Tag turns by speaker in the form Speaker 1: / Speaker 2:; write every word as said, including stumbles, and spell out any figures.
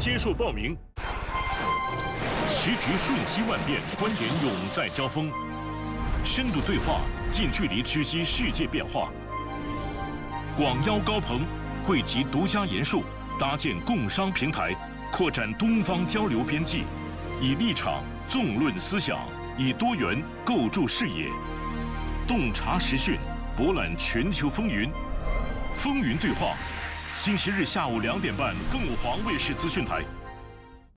Speaker 1: 接受报名。棋局瞬息万变，观点永在交锋，深度对话，近距离直击世界变化。广邀高朋，汇集独家研述，搭建共商平台，扩展东方交流边际，以立场纵论思想，以多元构筑视野，洞察时讯，博览全球风云。风云对话，星期日下午两点半，凤凰卫视资讯台。